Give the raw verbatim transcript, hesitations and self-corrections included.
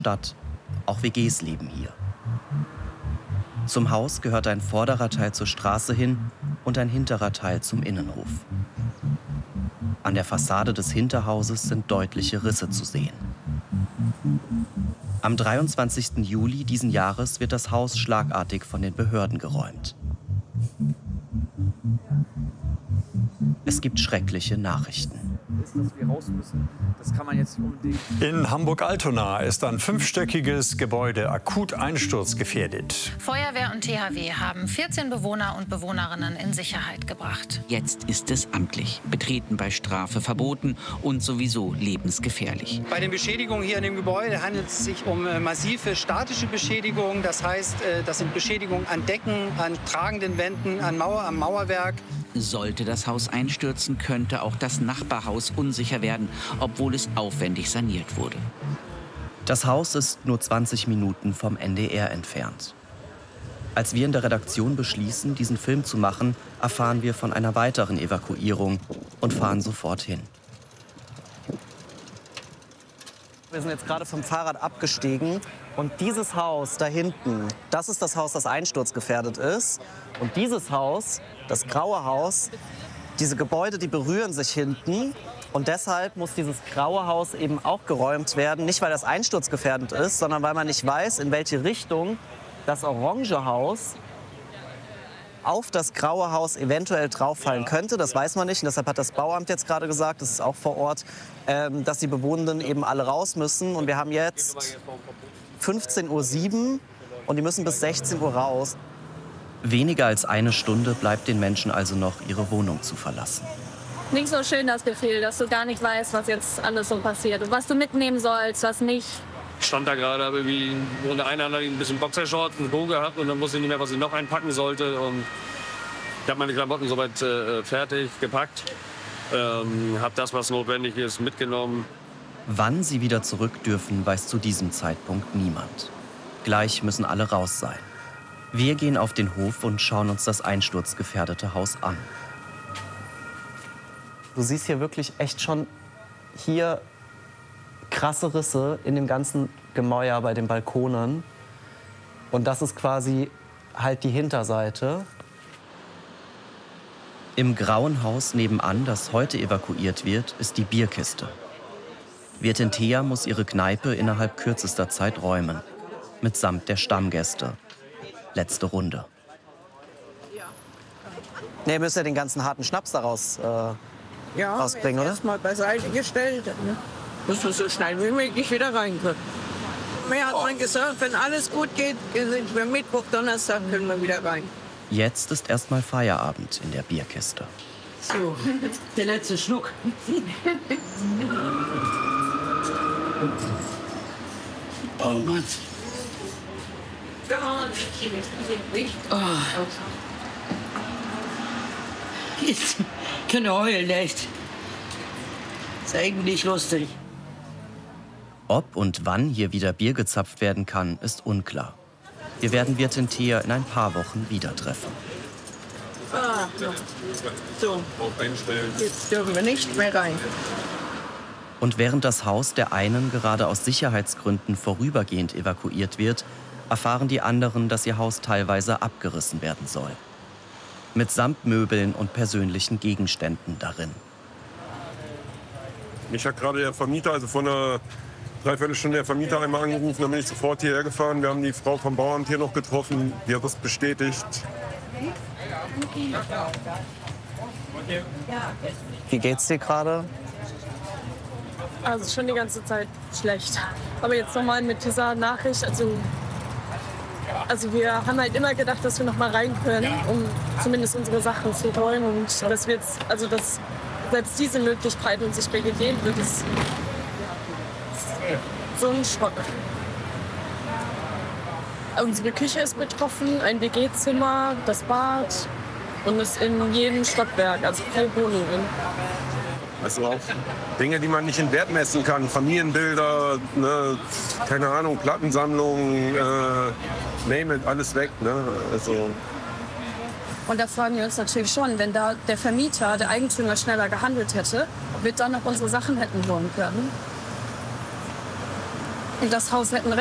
Stadt. Auch W Gs leben hier. Zum Haus gehört ein vorderer Teil zur Straße hin und ein hinterer Teil zum Innenhof. An der Fassade des Hinterhauses sind deutliche Risse zu sehen. Am dreiundzwanzigsten Juli diesen Jahres wird das Haus schlagartig von den Behörden geräumt. Es gibt schreckliche Nachrichten. Ist, dass wir raus müssen. Das kann man jetzt nicht unbedingt. In Hamburg-Altona ist ein fünfstöckiges Gebäude akut einsturzgefährdet. Feuerwehr und T H W haben vierzehn Bewohner und Bewohnerinnen in Sicherheit gebracht. Jetzt ist es amtlich. Betreten bei Strafe verboten und sowieso lebensgefährlich. Bei den Beschädigungen hier in dem Gebäude handelt es sich um massive statische Beschädigungen. Das heißt, das sind Beschädigungen an Decken, an tragenden Wänden, an Mauer, am Mauerwerk. Sollte das Haus einstürzen, könnte auch das Nachbarhaus unsicher werden, obwohl es aufwendig saniert wurde. Das Haus ist nur zwanzig Minuten vom N D R entfernt. Als wir in der Redaktion beschließen, diesen Film zu machen, erfahren wir von einer weiteren Evakuierung und fahren sofort hin. Wir sind jetzt gerade vom Fahrrad abgestiegen und dieses Haus da hinten, das ist das Haus, das einsturzgefährdet ist. Und dieses Haus, das graue Haus, diese Gebäude, die berühren sich hinten. Und deshalb muss dieses graue Haus eben auch geräumt werden. Nicht, weil das einsturzgefährdend ist, sondern weil man nicht weiß, in welche Richtung das orange Haus auf das graue Haus eventuell drauffallen könnte. Das weiß man nicht. Und deshalb hat das Bauamt jetzt gerade gesagt, das ist auch vor Ort, ähm, dass die Bewohnenden eben alle raus müssen. Und wir haben jetzt fünfzehn Uhr sieben und die müssen bis sechzehn Uhr raus. Weniger als eine Stunde bleibt den Menschen also noch, ihre Wohnung zu verlassen. Nicht so schön das Gefühl, dass du gar nicht weißt, was jetzt alles so passiert und was du mitnehmen sollst, was nicht. Ich stand da gerade, habe irgendwie nur eine eine ein bisschen Boxershorts, einen Bogen gehabt und dann wusste ich nicht mehr, was ich noch einpacken sollte. Und ich habe meine Klamotten soweit äh, fertig gepackt, ähm, habe das, was notwendig ist, mitgenommen. Wann sie wieder zurück dürfen, weiß zu diesem Zeitpunkt niemand. Gleich müssen alle raus sein. Wir gehen auf den Hof und schauen uns das einsturzgefährdete Haus an. Du siehst hier wirklich echt schon hier krasse Risse in dem ganzen Gemäuer bei den Balkonen. Und das ist quasi halt die Hinterseite. Im grauen Haus nebenan, das heute evakuiert wird, ist die Bierkiste. Wirtin Thea muss ihre Kneipe innerhalb kürzester Zeit räumen. Mitsamt der Stammgäste. Letzte Runde. Ne, ihr müsst ja den ganzen harten Schnaps daraus äh, ja, rausbringen, oder? Erstmal beiseite gestellt. Ne? Müssen wir so schnell wie möglich wieder rein können. Mir hat man gesagt, wenn alles gut geht, sind wir Mittwoch, Donnerstag können wir wieder rein. Jetzt ist erstmal Feierabend in der Bierkiste. So, der letzte Schluck. Oh Mann. Oh. Ich kann heulen, echt. Ist eigentlich lustig. Ob und wann hier wieder Bier gezapft werden kann, ist unklar. Wir werden Wirtin Thea in ein paar Wochen wieder treffen. Ah, so, jetzt dürfen wir nicht mehr rein. Und während das Haus der einen gerade aus Sicherheitsgründen vorübergehend evakuiert wird, erfahren die anderen, dass ihr Haus teilweise abgerissen werden soll. Mitsamt Möbeln und persönlichen Gegenständen darin. Mich hat gerade der Vermieter, also vor einer Dreiviertelstunde der Vermieter einmal angerufen, dann bin ich sofort hierher gefahren. Wir haben die Frau vom Bauamt hier noch getroffen, die hat das bestätigt. Wie geht's dir gerade? Also schon die ganze Zeit schlecht. Aber jetzt nochmal mit dieser Nachricht, also, also wir haben halt immer gedacht, dass wir noch mal rein können, um zumindest unsere Sachen zu holen. Und dass wir jetzt, also dass selbst diese Möglichkeit uns nicht mehr gegeben wird, ist so ein Schock. Unsere Küche ist betroffen, ein W G-Zimmer, das Bad und es in jedem Stockwerk, also pro Wohnung. Also auch Dinge, die man nicht in Wert messen kann. Familienbilder, ne, keine Ahnung, Plattensammlungen, äh, name it, alles weg. Ne? Also Und da fragen wir uns natürlich schon, wenn da der Vermieter, der Eigentümer schneller gehandelt hätte, ob wir dann noch unsere Sachen hätten holen können. das Haus hätten